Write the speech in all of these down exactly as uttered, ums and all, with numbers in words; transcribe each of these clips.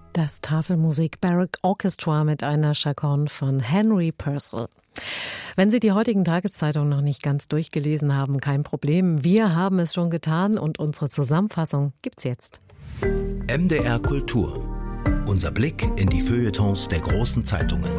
Das Tafelmusik Baroque Orchestra mit einer Chaconne von Henry Purcell. Wenn Sie die heutigen Tageszeitungen noch nicht ganz durchgelesen haben, kein Problem. Wir haben es schon getan und unsere Zusammenfassung gibt's jetzt. M D R Kultur. Unser Blick in die Feuilletons der großen Zeitungen.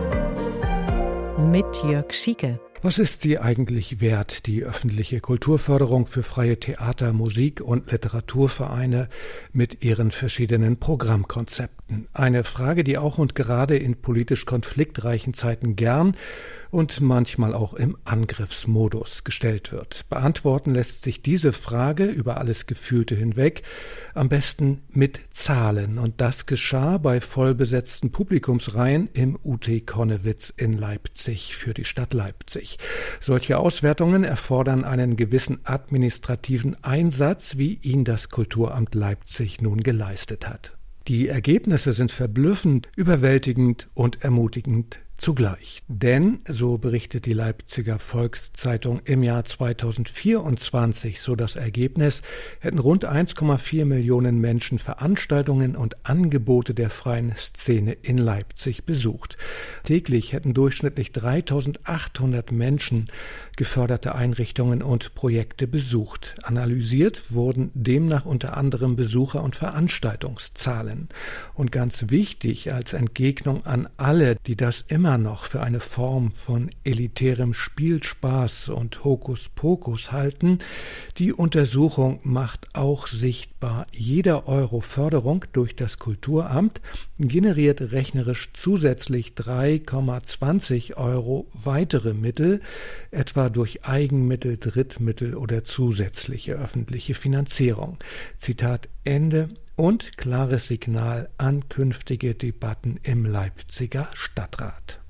Mit Jörg Schieke. Was ist sie eigentlich wert, die öffentliche Kulturförderung für freie Theater-, Musik- und Literaturvereine mit ihren verschiedenen Programmkonzepten? Eine Frage, die auch und gerade in politisch konfliktreichen Zeiten gern und manchmal auch im Angriffsmodus gestellt wird. Beantworten lässt sich diese Frage über alles Gefühlte hinweg am besten mit Zahlen. Und das geschah bei vollbesetzten Publikumsreihen im U T Connewitz in Leipzig für die Stadt Leipzig. Solche Auswertungen erfordern einen gewissen administrativen Einsatz, wie ihn das Kulturamt Leipzig nun geleistet hat. Die Ergebnisse sind verblüffend, überwältigend und ermutigend zugleich. Denn, so berichtet die Leipziger Volkszeitung, im Jahr zweitausendvierundzwanzig, so das Ergebnis, hätten rund eins Komma vier Millionen Menschen Veranstaltungen und Angebote der freien Szene in Leipzig besucht. Täglich hätten durchschnittlich dreitausendachthundert Menschen geförderte Einrichtungen und Projekte besucht. Analysiert wurden demnach unter anderem Besucher- und Veranstaltungszahlen. Und ganz wichtig als Entgegnung an alle, die das immer noch für eine Form von elitärem Spielspaß und Hokuspokus halten, die Untersuchung macht auch sichtbar, jeder Euro Förderung durch das Kulturamt generiert rechnerisch zusätzlich drei Komma zwanzig Euro weitere Mittel, etwa durch Eigenmittel, Drittmittel oder zusätzliche öffentliche Finanzierung. Zitat Ende. Und klares Signal an künftige Debatten im Leipziger Stadtrat.